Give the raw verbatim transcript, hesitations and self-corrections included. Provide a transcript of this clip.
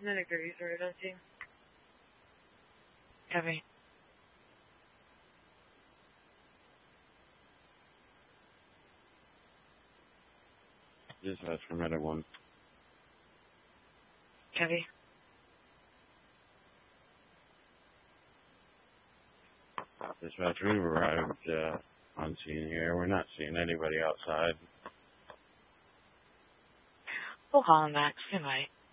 Snedeker, user identity. Copy. Dispatch for Medic one. Copy. Dispatch, we've arrived uh, on scene here. We're not seeing anybody outside. We'll call him back. Stand by.